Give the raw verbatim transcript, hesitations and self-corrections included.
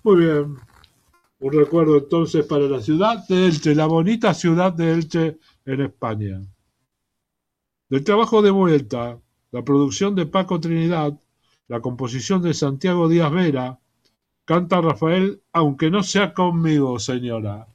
Muy bien. Un recuerdo entonces para la ciudad de Elche, la bonita ciudad de Elche en España. Del trabajo de vuelta, la producción de Paco Trinidad, la composición de Santiago Díaz Vera, canta Rafael, aunque no sea conmigo, señora.